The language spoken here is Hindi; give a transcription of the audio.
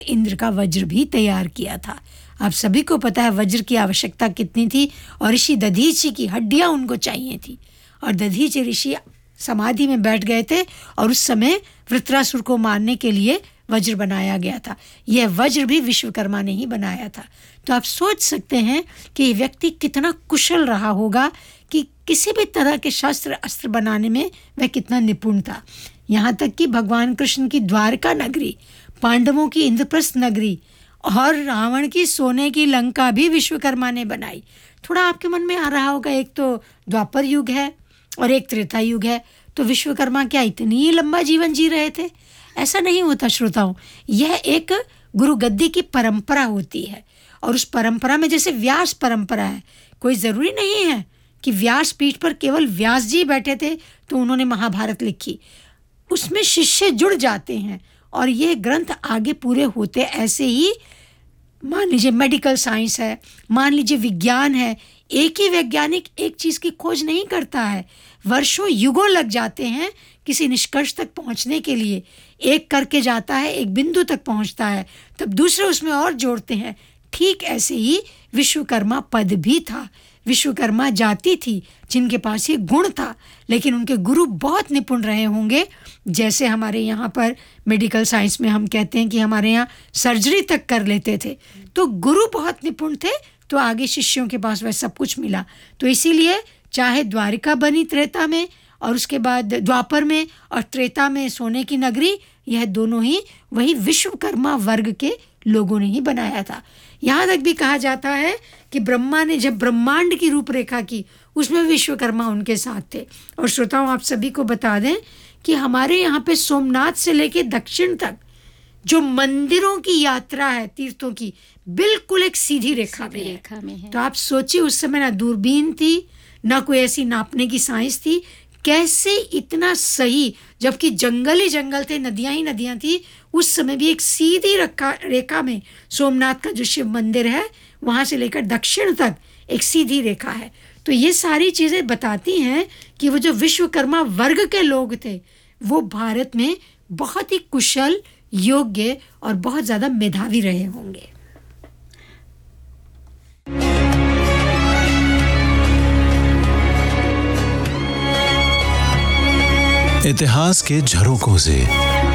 इंद्र का वज्र भी तैयार किया था। आप सभी को पता है वज्र की आवश्यकता कितनी थी, और ऋषि दधीचि की हड्डियां उनको चाहिए थी, और दधीचि ऋषि समाधि में बैठ गए थे, और उस समय वृत्रासुर को मारने के लिए वज्र बनाया गया था। यह वज्र भी विश्वकर्मा ने ही बनाया था। तो आप सोच सकते हैं कि ये व्यक्ति कितना कुशल रहा होगा, कि किसी भी तरह के शस्त्र अस्त्र बनाने में वह कितना निपुण था। यहाँ तक कि भगवान कृष्ण की द्वारका नगरी, पांडवों की इंद्रप्रस्थ नगरी और रावण की सोने की लंका भी विश्वकर्मा ने बनाई। थोड़ा आपके मन में आ रहा होगा, एक तो द्वापर युग है और एक त्रेता युग है, तो विश्वकर्मा क्या इतनी लंबा जीवन जी रहे थे? ऐसा नहीं होता श्रोताओं। यह एक गुरु गद्दी की परंपरा होती है, और उस परंपरा में जैसे व्यास परंपरा है, कोई ज़रूरी नहीं है कि व्यास पीठ पर केवल व्यास जी बैठे थे तो उन्होंने महाभारत लिखी। उसमें शिष्य जुड़ जाते हैं और ये ग्रंथ आगे पूरे होते। ऐसे ही मान लीजिए मेडिकल साइंस है, मान लीजिए विज्ञान है, एक ही वैज्ञानिक एक चीज़ की खोज नहीं करता है, वर्षों युगों लग जाते हैं किसी निष्कर्ष तक पहुंचने के लिए। एक करके जाता है, एक बिंदु तक पहुंचता है, तब दूसरे उसमें और जोड़ते हैं। ठीक ऐसे ही विश्वकर्मा पद भी था, विश्वकर्मा जाति थी जिनके पास ये गुण था, लेकिन उनके गुरु बहुत निपुण रहे होंगे। जैसे हमारे यहाँ पर मेडिकल साइंस में हम कहते हैं कि हमारे यहाँ सर्जरी तक कर लेते थे, तो गुरु बहुत निपुण थे, तो आगे शिष्यों के पास वह सब कुछ मिला। तो इसीलिए चाहे द्वारिका बनी त्रेता में, और उसके बाद द्वापर में, और त्रेता में सोने की नगरी, यह दोनों ही वही विश्वकर्मा वर्ग के लोगों ने ही बनाया था। यहाँ तक भी कहा जाता है कि ब्रह्मा ने जब ब्रह्मांड की रूपरेखा की, उसमें विश्वकर्मा उनके साथ थे। और श्रोताओं, आप सभी को बता दें कि हमारे यहाँ पे सोमनाथ से लेके दक्षिण तक जो मंदिरों की यात्रा है, तीर्थों की, बिल्कुल एक सीधी रेखा में है। तो आप सोचिए, उस समय ना दूरबीन थी, ना कोई ऐसी नापने की साइंस थी, कैसे इतना सही, जबकि जंगल ही जंगल थे, नदियां ही नदियां थी, उस समय भी एक सीधी रेखा में सोमनाथ का जो शिव मंदिर है, वहाँ से लेकर दक्षिण तक एक सीधी रेखा है। तो ये सारी चीज़ें बताती हैं कि वो जो विश्वकर्मा वर्ग के लोग थे, वो भारत में बहुत ही कुशल, योग्य और बहुत ज़्यादा मेधावी रहे होंगे। इतिहास के झरोकों से